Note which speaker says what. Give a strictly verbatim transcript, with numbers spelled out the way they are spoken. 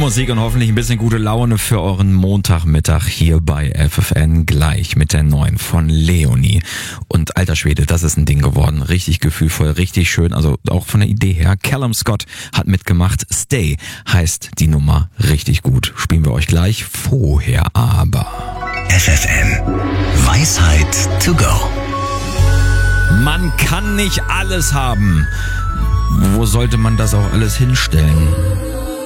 Speaker 1: Musik und hoffentlich ein bisschen gute Laune für euren Montagmittag hier bei F F N, gleich mit der neuen von Leonie. Und alter Schwede, das ist ein Ding geworden. Richtig gefühlvoll, richtig schön, also auch von der Idee her. Callum Scott hat mitgemacht. Stay heißt die Nummer, richtig gut. Spielen wir euch gleich, vorher aber.
Speaker 2: F F N, Weisheit to go.
Speaker 1: Man kann nicht alles haben. Wo sollte man das auch alles hinstellen?